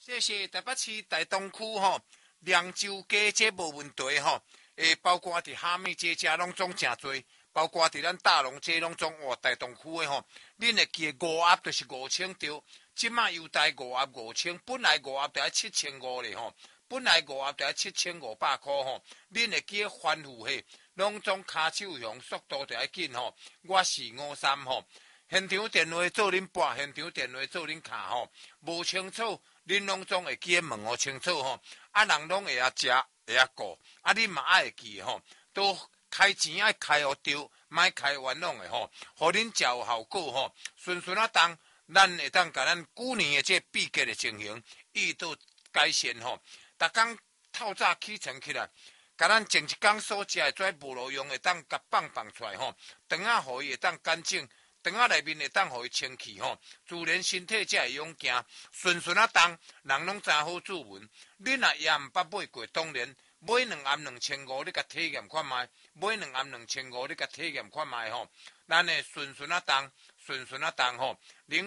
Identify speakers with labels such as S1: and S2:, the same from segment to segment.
S1: 这是台北市大东区吼，凉州街这无问题吼。包括伫虾米街遮拢总诚多，包括伫咱大龙街拢总哇大东区的吼。恁会记的五鸭就是5000对，即卖优待五鸭5000，本来五鸭就要7500咧吼，本来五鸭就要7500块吼。恁会记番薯嘿，拢总骹手向，速度就要紧吼。我是53吼。现场电话做恁拨，现场电话做恁卡吼，无清楚，恁拢总会记问我清楚吼。人拢会食，会顾，恁嘛爱会记吼。都开钱爱开互对，莫开冤枉的吼，互恁食有效果吼。顺顺啊当，咱会当甲咱旧年的这闭结的情形，遇到改善吼。逐工透早起床起来，甲咱前一工所食的跩无路用，会当甲放出来吼。肠仔互伊会当干净。肠仔内面会当互伊清气吼，自然身体才会勇行。顺顺啊当，人拢真好注文。恁若也毋捌买过，当然买2暗2500，你甲体验看卖。买2暗2500，你甲体验看卖吼。咱的顺顺啊当，顺顺啊当吼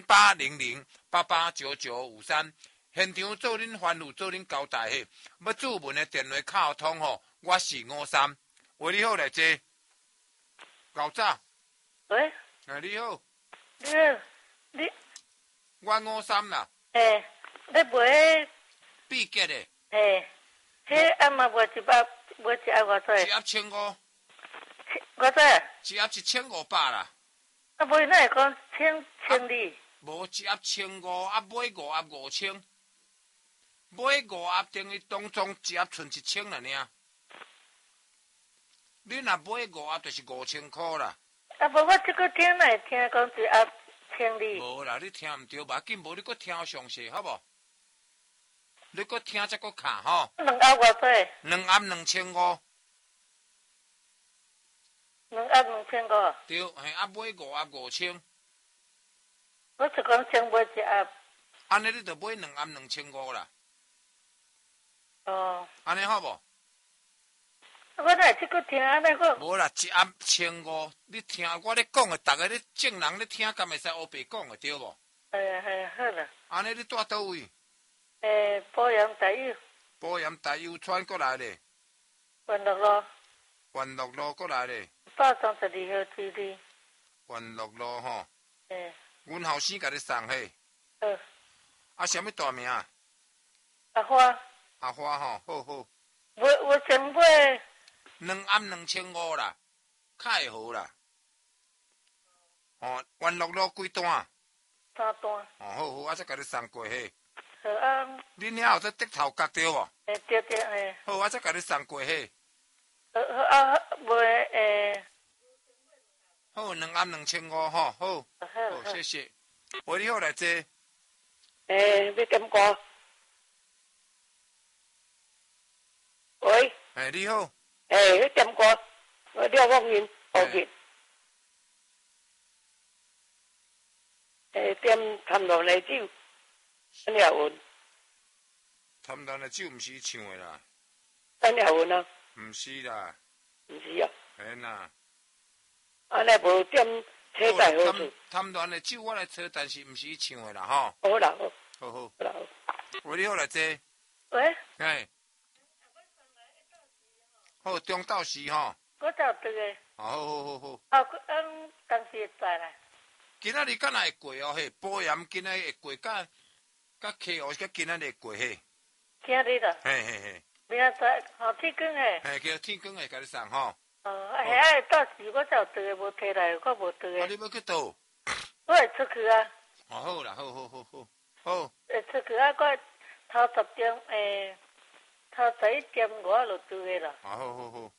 S1: ，0800889953，现场做恁番薯，做恁交代嘿。要注文的电话敲通吼，我是53。喂，你好来坐。老早。
S2: 喂。
S1: 你好，
S2: 你，
S1: 我53啦。
S2: 你卖
S1: 闭结的。
S2: 迄阿妈卖1盒多？1盒
S1: 1500。
S2: 多少
S1: ？1盒1500啦。
S2: 卖哪会讲千里？
S1: 无1盒1500，买5盒5000。买5盒等于当中1盒剩1000啦尔。你若买5盒就是5000块啦。
S2: 无我即个听来听讲1盒1000里。
S1: 无啦，你听毋对，无要紧，无你搁听详细，好无？你搁听才搁卡吼。
S2: 2盒偌济
S1: ？2盒2500。
S2: 2盒2500。
S1: 对，买5盒5000。
S2: 我是讲先买1盒。
S1: 安尼你着买2盒2500啦。
S2: 哦。
S1: 安尼好无？
S2: 我哪会即个听安尼个？
S1: 无啦，1盒1500，你听我咧讲的，逐个咧正人咧听，敢会使黑白讲的对无？
S2: 好啦。
S1: 安尼你住倒位？
S2: 保阳大友。
S1: 保阳大友村过来咧。
S2: 元乐路。
S1: 元乐路过来咧。
S2: 132号水里。
S1: 元乐路吼。阮后生甲你送嘿。
S2: 好。
S1: 什么大名？
S2: 阿花。
S1: 阿花吼，好好。
S2: 我先买。
S1: 2盒2500啦，较会好啦。元乐路几段
S2: ？3段。
S1: 好好，才甲你送过去。
S2: 好啊。
S1: 恁遐有这竹头角对无？
S2: 对。
S1: 好，才甲你送过去。
S2: 好啊，卖
S1: 好，2盒2500吼，好。好，谢谢。喂，你好来坐。
S2: 要点歌。喂。
S1: 你好。
S2: 迄点歌，我廖凤云，后日。点谈落来酒，陈耀文。
S1: 谈落来酒毋是唱的啦。
S2: 陈耀文啊？
S1: 毋是啦。
S2: 毋是啊。
S1: 嘿啦。
S2: 安尼无点车载好处。
S1: 谈落来酒我来找，但是毋是唱的啦吼。
S2: 好啦，
S1: 好。好。
S2: 好啦。
S1: 喂，你好来坐。
S2: 喂。
S1: 好，中昼时吼。
S2: 我走对个。
S1: 好。
S2: 当时会知啦。
S1: 今仔日敢若会过哦嘿，保阳今仔日会过，甲溪湖甲今仔日会过嘿。
S2: 今日啦。
S1: 嘿。
S2: 明仔载天光诶。
S1: 叫天光会甲你送吼。
S2: 遐到时我走对个无摕来，我无对个。
S1: 你要去倒？
S2: 我会出去啊。
S1: 好啦，好。
S2: 会出去啊，我头10点头11点我就对个啦。
S1: 好。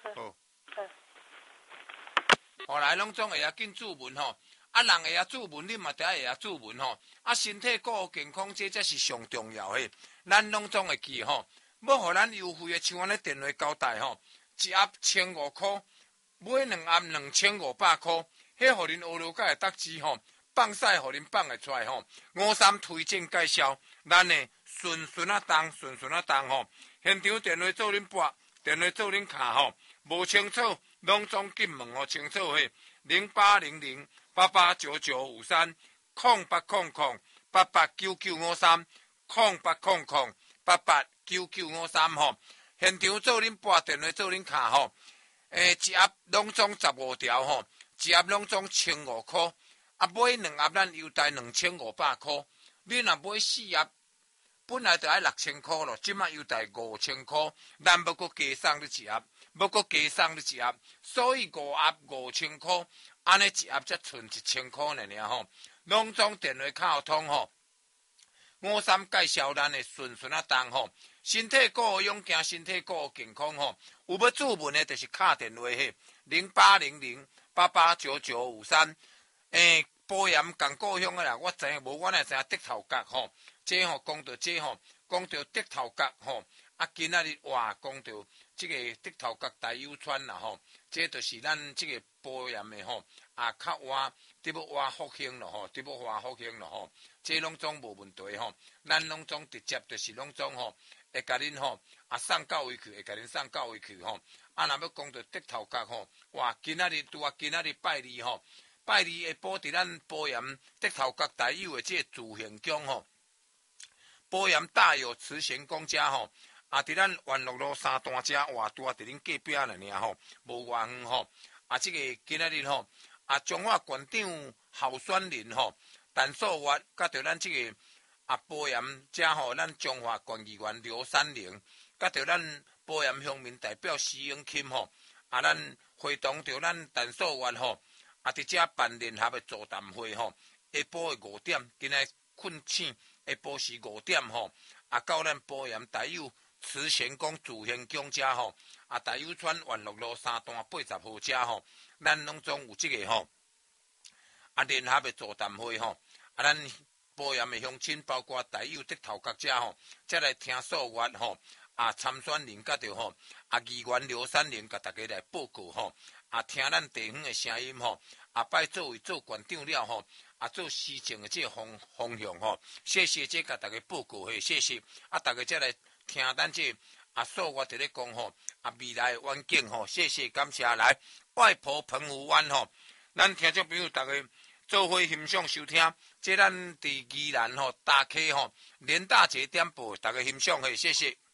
S1: 后来拢总会晓紧注文吼，人会晓注文，你嘛得会晓注文吼。身体顾好健康，这才是上重要的。咱拢总会记吼，要互咱优惠的，像阮咧电话交代吼，1盒1500块，买2盒2500块，迄互恁学了解得知吼，放屎互恁放会出来吼。53推荐介绍，咱的顺顺啊当吼，现场电话做恁拨，电话做恁卡吼，无清楚拢总紧问哦清楚嘿，0800889953，0800889953， 0800889953吼。现场做恁拨电话做恁卡吼，一盒拢总15条吼，一盒拢总1500块，啊买2盒咱优待2500块，你若买4盒，本来就要6000块咯，即卖优待5000块，咱要阁加送你一盒，要阁加送你一盒，所以5盒5000块，安尼一盒才剩1000块尔吼，拢总电话卡通吼。53介绍咱的顺顺啊当吼，身体顾好养健，身体顾好健康吼。有要注文的，就是敲电话嘿，0800889953。保盐港故乡的啦，我知无，我乃知影竹头角吼。这吼讲到这吼，讲到竹头角吼，啊今仔日话讲到这个竹头角大有川啦吼，这就是咱这个保盐的吼，啊较活，得要活复兴咯吼，得要活复兴咯吼。这拢总无问题吼，咱拢总直接就是拢总吼，会甲恁吼送到位去，会甲恁送到位去吼。若要讲到竹头角吼，哇，今仔日拄啊，今仔日拜二吼，拜二下晡伫咱保盐竹头角大有的这个自贤宫吼，保盐大有慈贤宫家吼，伫咱元乐路3段遮，哇，拄啊伫恁隔壁了尔吼，无偌远吼。这个今仔日吼，中华县长候选人吼。陈素月，甲着咱这个保盐遮吼，咱中华县议员刘三玲，甲着咱保盐乡民代表施永钦吼，咱会同着咱陈素月吼，伫遮办联合的座谈会吼，下晡的5点，今仔困醒，下晡是5点吼，到咱保盐大有慈贤宫自贤宫遮吼，大有川元乐路3段80号遮吼，咱拢总有这个吼。联合的座谈会吼，咱保盐的乡亲，包括大有竹头角遮吼，则来听素月吼，参选人甲着吼，议员刘三玲甲大家来报告吼，听咱地方的声音吼，拜作为做县长了吼，做施政的这个方向吼，谢谢这甲大家报告嘿，谢谢，大家则来听咱这素月伫咧讲吼，未来的远景吼，谢谢感谢来外婆澎湖湾吼，咱听众朋友大家。做伙欣赏收听，这咱伫宜兰吼大溪吼连大节点播，大家欣赏嘿，谢谢。